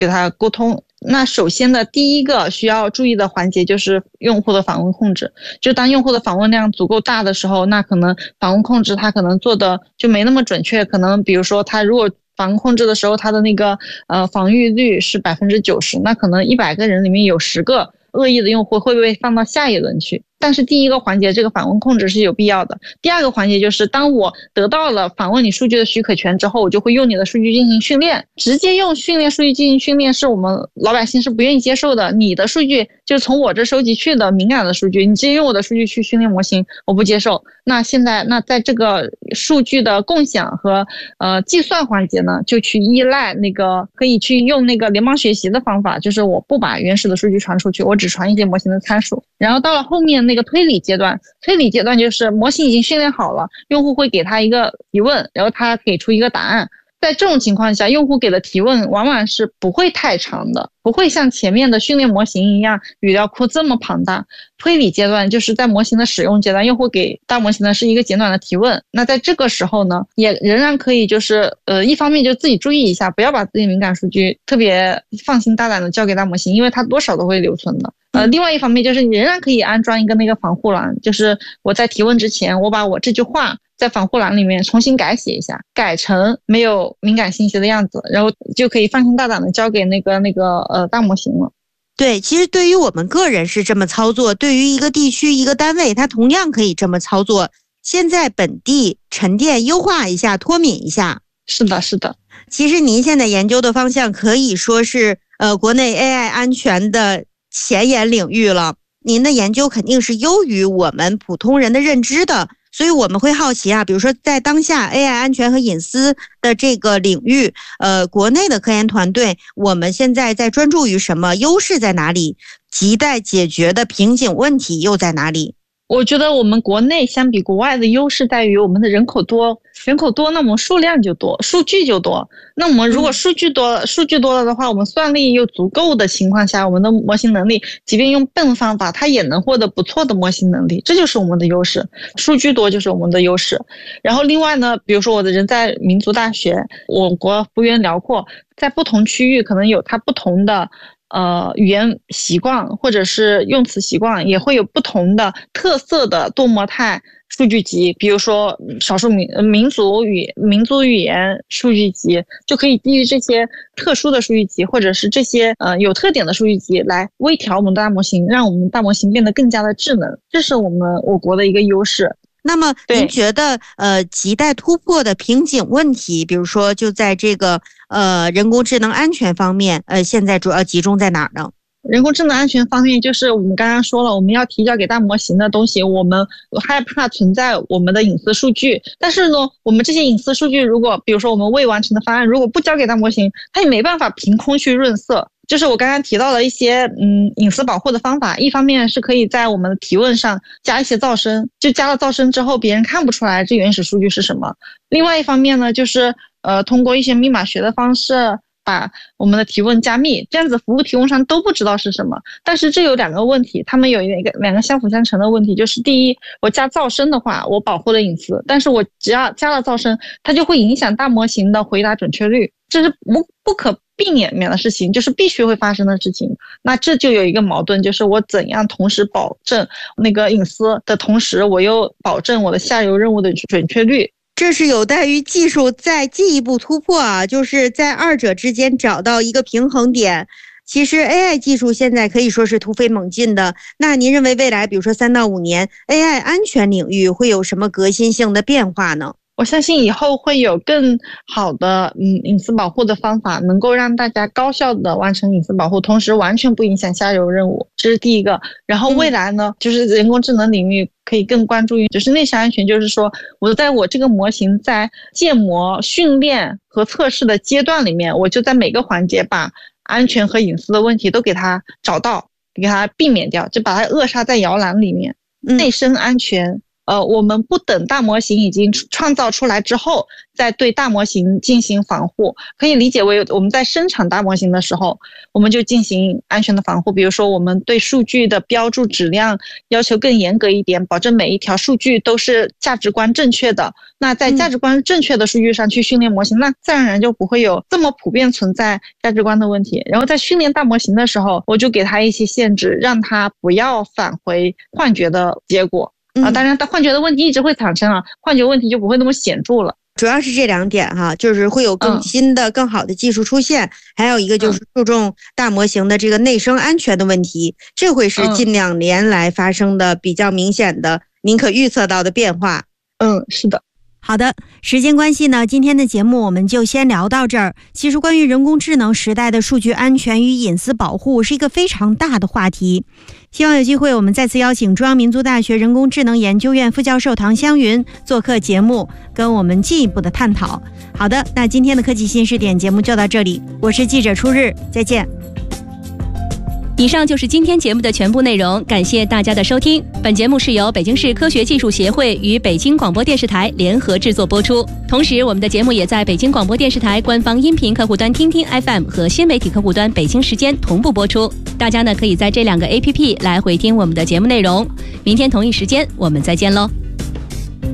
给它沟通。那首先的第一个需要注意的环节就是用户的访问控制，就当用户的访问量足够大的时候，那可能访问控制它可能做的就没那么准确，可能比如说它如果访问控制的时候它的那个防御率是90%，那可能100个人里面有10个恶意的用户会被放到下一轮去。但是第一个环节这个访问控制是有必要的。第二个环节就是当我得到了访问你数据的许可权之后，我就会用你的数据进行训练。直接用训练数据进行训练是我们老百姓是不愿意接受的。你的数据就是从我这收集去的敏感的数据，你直接用我的数据去训练模型，我不接受。那现在在这个数据的共享和计算环节呢，就去依赖那个可以去用那个联邦学习的方法，就是我不把原始的数据传出去，我只传一些模型的参数。然后到了后面那个推理阶段就是模型已经训练好了，用户会给他一个提问，然后他给出一个答案。在这种情况下，用户给的提问往往是不会太长的，不会像前面的训练模型一样语料库这么庞大。推理阶段就是在模型的使用阶段，用户给大模型的是一个简短的提问。那在这个时候呢，也仍然可以就是一方面就自己注意一下，不要把自己敏感数据特别放心大胆的交给大模型，因为它多少都会留存的。另外一方面就是你仍然可以安装一个那个防护栏，就是我在提问之前，我把我这句话在防护栏里面重新改写一下，改成没有敏感信息的样子，然后就可以放心大胆的交给那个大模型了。 对，其实对于我们个人是这么操作，对于一个地区一个单位它同样可以这么操作，先在本地沉淀优化一下，脱敏一下。 是的是的。 其实您现在研究的方向可以说是国内 AI 安全的前沿领域了，您的研究肯定是优于我们普通人的认知的。所以我们会好奇啊，比如说在当下 AI 安全和隐私的这个领域，国内的科研团队我们现在在专注于什么？优势在哪里？亟待解决的瓶颈问题又在哪里？ 我觉得我们国内相比国外的优势在于我们的人口多，那我们数量就多，数据就多。那我们如果数据多了的话，我们算力又足够的情况下，我们的模型能力即便用笨方法它也能获得不错的模型能力，这就是我们的优势。数据多就是我们的优势。然后另外呢，比如说我的人在民族大学，我国幅员辽阔，在不同区域可能有它不同的语言习惯或者是用词习惯，也会有不同的特色的多模态数据集，比如说少数民族语言数据集，就可以基于这些特殊的数据集或者是这些有特点的数据集来微调我们的大模型，让我们大模型变得更加的智能，这是我国的一个优势。 那么您觉得亟待突破的瓶颈问题，比如说就在这个人工智能安全方面，现在主要集中在哪儿呢？ 人工智能安全方面，就是我们刚刚说了，我们要提交给大模型的东西，我们害怕存在我们的隐私数据。但是呢，我们这些隐私数据，如果比如说我们未完成的方案，如果不交给大模型，它也没办法凭空去润色。就是我刚刚提到了一些隐私保护的方法，一方面是可以在我们的提问上加一些噪声，就加了噪声之后别人看不出来这原始数据是什么。另外一方面呢，就是通过一些密码学的方式把我们的提问加密，这样子服务提供商都不知道是什么。但是这有两个问题，他们有两个相辅相成的问题，就是第一，我加噪声的话我保护了隐私，但是我只要加了噪声，它就会影响大模型的回答准确率，这是不可避免的事情，就是必须会发生的事情。那这就有一个矛盾，就是我怎样同时保证那个隐私的同时，我又保证我的下游任务的准确率。 这是有待于技术再进一步突破啊，就是在二者之间找到一个平衡点。其实 AI 技术现在可以说是突飞猛进的，那您认为未来比如说3到5年 AI 安全领域会有什么革新性的变化呢？ 我相信以后会有更好的隐私保护的方法，能够让大家高效的完成隐私保护，同时完全不影响下游任务，这是第一个。然后未来呢，就是人工智能领域可以更关注于就是内向安全，就是说我这个模型在建模、训练和测试的阶段里面，我就在每个环节把安全和隐私的问题都给它找到，给它避免掉，就把它扼杀在摇篮里面。内生安全我们不等大模型已经创造出来之后，再对大模型进行防护，可以理解为我们在生产大模型的时候，我们就进行安全的防护。比如说，我们对数据的标注质量要求更严格一点，保证每一条数据都是价值观正确的。那在价值观正确的数据上去训练模型，那自然而然就不会有这么普遍存在价值观的问题。然后在训练大模型的时候，我就给它一些限制，让它不要返回幻觉的结果。当然幻觉的问题一直会产生啊，幻觉问题就不会那么显著了。 主要是这2点哈，就是会有更新的、更好的技术出现，还有一个就是注重大模型的这个内生安全的问题，这会是近2年来发生的比较明显的、您可预测到的变化。 是的。 好的，时间关系呢，今天的节目我们就先聊到这儿。其实关于人工智能时代的数据安全与隐私保护是一个非常大的话题，希望有机会我们再次邀请中央民族大学人工智能研究院副教授唐湘云做客节目，跟我们进一步的探讨。好的，那今天的科技新视点节目就到这里，我是记者初日，再见。 以上就是今天节目的全部内容，感谢大家的收听。本节目是由北京市科学技术协会与北京广播电视台联合制作播出，同时我们的节目也在北京广播电视台官方音频客户端听听 FM 和新媒体客户端北京时间同步播出。大家呢可以在这2个 APP 来回听我们的节目内容。明天同一时间我们再见喽。